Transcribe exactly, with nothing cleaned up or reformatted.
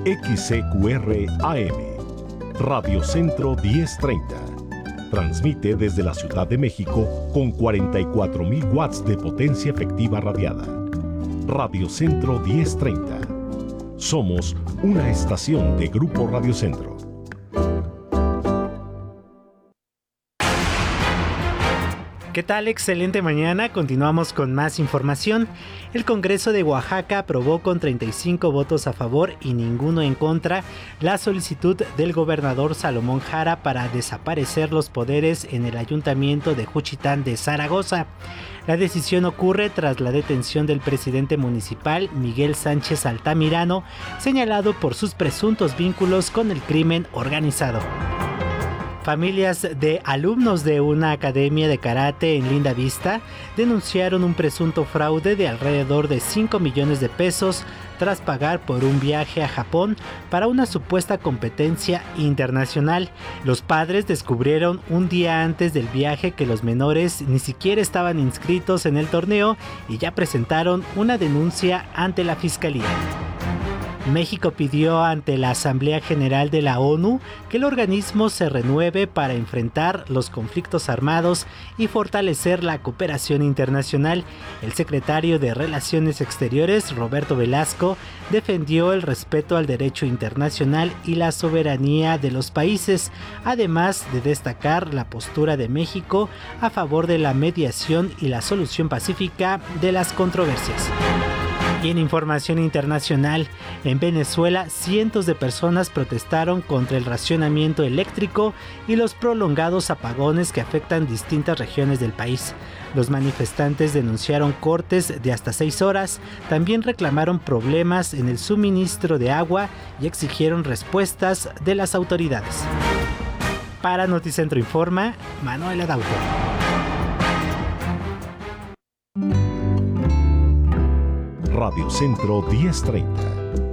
X C Q R A M, Radio Centro diez treinta. Transmite desde la Ciudad de México con cuarenta y cuatro mil watts de potencia efectiva radiada. Radio Centro diez treinta. Somos una estación de Grupo Radio Centro. ¿Qué tal? Excelente mañana. Continuamos con más información. El Congreso de Oaxaca aprobó con treinta y cinco votos a favor y ninguno en contra la solicitud del gobernador Salomón Jara para desaparecer los poderes en el ayuntamiento de Juchitán de Zaragoza. La decisión ocurre tras la detención del presidente municipal Miguel Sánchez Altamirano, señalado por sus presuntos vínculos con el crimen organizado. Familias de alumnos de una academia de karate en Linda Vista denunciaron un presunto fraude de alrededor de cinco millones de pesos tras pagar por un viaje a Japón para una supuesta competencia internacional. Los padres descubrieron un día antes del viaje que los menores ni siquiera estaban inscritos en el torneo y ya presentaron una denuncia ante la fiscalía. México pidió ante la Asamblea General de la ONU que el organismo se renueve para enfrentar los conflictos armados y fortalecer la cooperación internacional. El secretario de Relaciones Exteriores, Roberto Velasco, defendió el respeto al derecho internacional y la soberanía de los países, además de destacar la postura de México a favor de la mediación y la solución pacífica de las controversias. Y en información internacional, en Venezuela, cientos de personas protestaron contra el racionamiento eléctrico y los prolongados apagones que afectan distintas regiones del país. Los manifestantes denunciaron cortes de hasta seis horas, también reclamaron problemas en el suministro de agua y exigieron respuestas de las autoridades. Para Noticentro Informa, Manuel Adauto. Radio Centro diez treinta.